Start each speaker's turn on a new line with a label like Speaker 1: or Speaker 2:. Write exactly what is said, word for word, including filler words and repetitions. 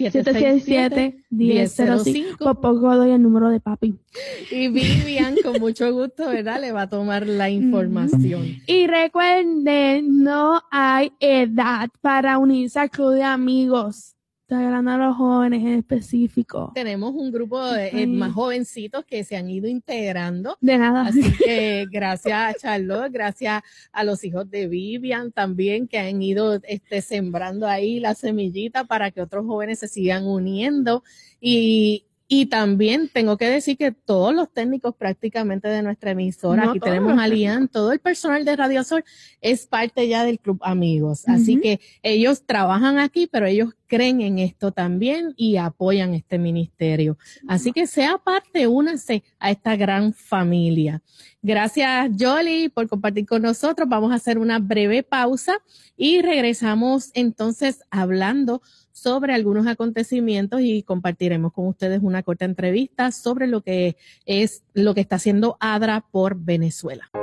Speaker 1: siete seis siete, uno cero cero cinco. Por poco doy el número de papi.
Speaker 2: Y Vivian, con mucho gusto, ¿verdad? Le va a tomar la información.
Speaker 1: Mm. Y recuerden, no hay edad para unirse al club de amigos. Estoy hablando a los jóvenes en específico.
Speaker 2: Tenemos un grupo de eh, más jovencitos que se han ido integrando.
Speaker 1: De nada.
Speaker 2: Así que gracias a Charlotte, gracias a los hijos de Vivian también, que han ido este, sembrando ahí la semillita para que otros jóvenes se sigan uniendo. Y, y también tengo que decir que todos los técnicos prácticamente de nuestra emisora, no aquí tenemos a Lian, todo el personal de Radio Sol es parte ya del Club Amigos. Uh-huh. Así que ellos trabajan aquí, pero ellos creen en esto también y apoyan este ministerio. Así que sea parte, únanse a esta gran familia. Gracias, Yoli, por compartir con nosotros. Vamos a hacer una breve pausa y regresamos entonces hablando sobre algunos acontecimientos y compartiremos con ustedes una corta entrevista sobre lo que es lo que está haciendo ADRA por Venezuela.